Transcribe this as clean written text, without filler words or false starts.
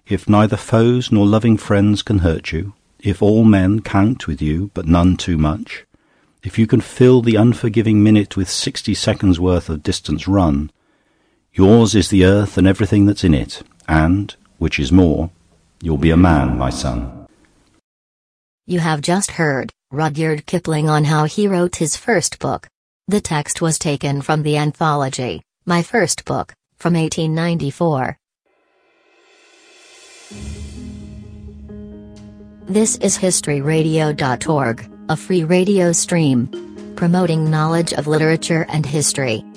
If neither foes nor loving friends can hurt you, if all men count with you but none too much, if you can fill the unforgiving minute with 60 seconds worth of distance run, yours is the earth and everything that's in it, and, which is more, you'll be a man, my son. You have just heard Rudyard Kipling on how he wrote his first book. The text was taken from the anthology, My First Book, from 1894. This is historyradio.org, a free radio stream promoting knowledge of literature and history.